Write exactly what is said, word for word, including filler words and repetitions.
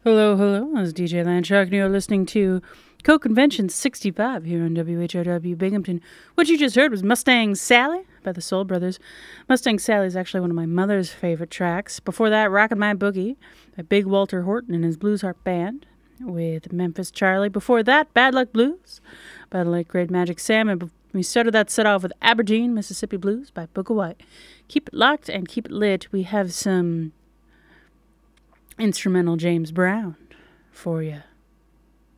Hello, hello. This is D J Landshark, and you're listening to Co-Convention sixty-five here on W H O W Binghamton. What you just heard was Mustang Sally by the Soul Brothers. Mustang Sally is actually one of my mother's favorite tracks. Before that, Rockin' My Boogie by Big Walter Horton and his Blues Harp Band with Memphis Charlie. Before that, Bad Luck Blues by the late great Magic Sam. And we started that set off with Aberdeen, Mississippi Blues by Booker White. Keep it locked and keep it lit. We have some instrumental James Brown for you.